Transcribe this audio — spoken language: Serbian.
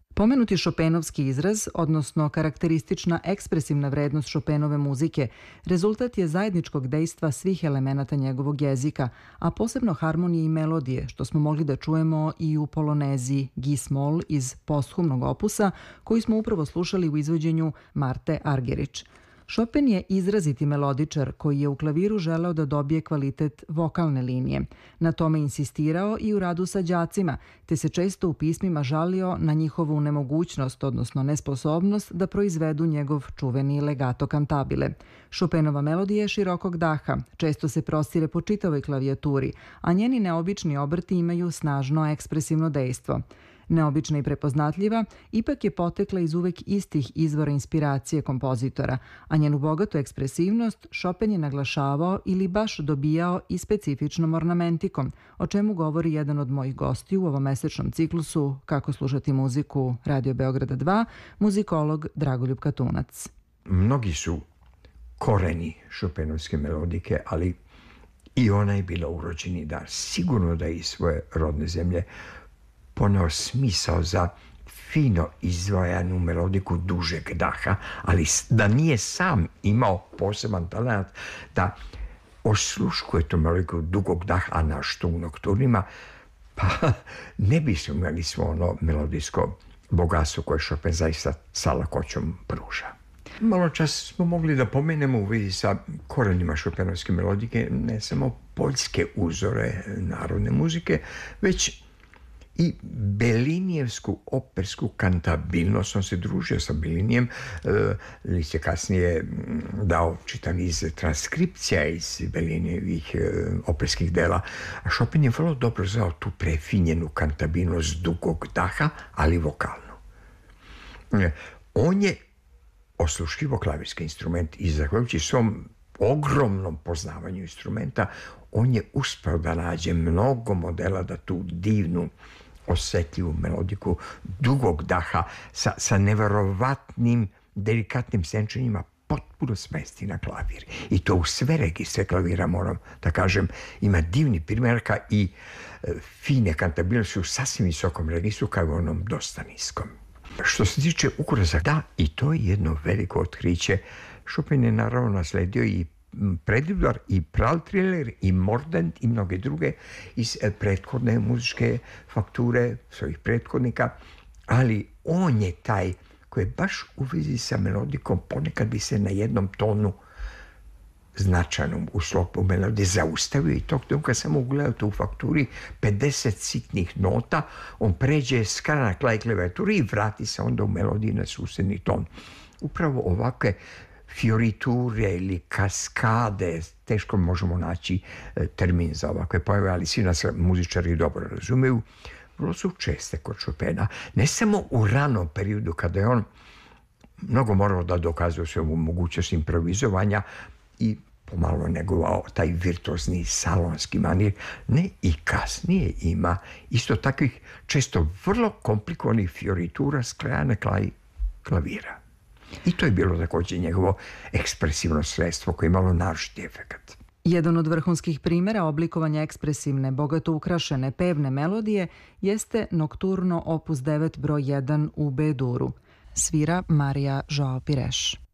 Pomenuti Šopenovski izraz, odnosno karakteristična ekspresivna vrednost Šopenove muzike, rezultat je zajedničkog dejstva svih elemenata njegovog jezika, a posebno harmonije i melodije, što smo mogli da čujemo i u polonezi Gis-mol iz posthumnog opusa, koji smo upravo slušali u izvođenju Marte Argerić. Šopen je izraziti melodičar koji je u klaviru želeo da dobije kvalitet vokalne linije. Na tome insistirao i u radu sa đacima, te se često u pismima žalio na njihovu nemogućnost, odnosno nesposobnost da proizvedu njegov čuveni legato cantabile. Šopenova melodija je širokog daha, često se prostire po čitavoj klavijaturi, a njeni neobični obrti imaju snažno ekspresivno dejstvo. Neobična i prepoznatljiva, ipak je potekla iz uvek istih izvora inspiracije kompozitora, a njenu bogatu ekspresivnost Šopen je naglašavao ili baš dobijao i specifičnom ornamentikom, o čemu govori jedan od mojih gostiju u ovomesečnom ciklusu Kako slušati muziku Radio Beograda 2, muzikolog Dragoljub Katunac. Mnogi su koreni šopenovske melodike, ali i ona je bila urođeni dar. Sigurno da je iz svoje rodne zemlje poneo smisao za fino izdvojanu melodiku dužeg daha, ali da nije sam imao poseban talent da osluškuje tu melodiku dugog daha, a našto u nokturnima, pa ne bismo imali svo ono melodijsko bogatstvo koje Chopin zaista sa lakoćom pruža. Malo čas smo mogli da pomenemo u vezi sa korenima šopenovske melodike ne samo poljske uzore narodne muzike, već i Bellinijevsku opersku kantabilnost. On se družio sa Bellinijem, Liszt je kasnije dao čitav niz transkripcija iz Bellinijevih operskih dela. A Chopin je vrlo dobro znao tu prefinjenu kantabilnost dugog daha, ali vokalnu. On je osluškivo klavirski instrument i zahvaljujući svom ogromnom poznavanju instrumenta, on je uspeo da nađe mnogo modela da tu divnu, osetljivu melodiku dugog daha sa neverovatnim, delikatnim senčenjima potpuno smesti na klavir. I to u sve registre klavira, moram da kažem, ima divni primjerka i fine kantabilnosti u sasvim visokom registru, kao i onom dosta niskom. Što se tiče ukrasa, da, i to je jedno veliko otkriće. Chopin je naravno nasledio i Predivlar i Praltriler i Mordent i mnoge druge iz prethodne muzičke fakture svojih prethodnika, ali on je taj koji je baš u vezi sa melodikom, ponekad bi se na jednom tonu značajnom u sklopu melodije zaustavio i tog trenutka samo ugledate u fakturi 50 sitnih nota, on pređe skana klaj klavijature i vrati se onda u melodiji na susedni ton. Upravo ovakve fioriture ili kaskade, teško možemo naći termin za ovakve pojave, ali svi nas muzičari dobro razumeju, vrlo su česte kod Chopina. Ne samo u ranom periodu kada je on mnogo morao da dokazuje svoju mogućnost improvizovanja i pomalo negovao taj virtuozni salonski manir, ne, i kasnije ima isto takvih često vrlo komplikovanih fioritura sklejane klavira. I to je bilo također njegovo ekspresivno sredstvo koje je imalo naročiti efekat. Jedan od vrhunskih primjera oblikovanja ekspresivne, bogato ukrašene pevne melodije jeste Nokturno opus 9 broj 1 u B-duru. Svira Marija Joao Pires.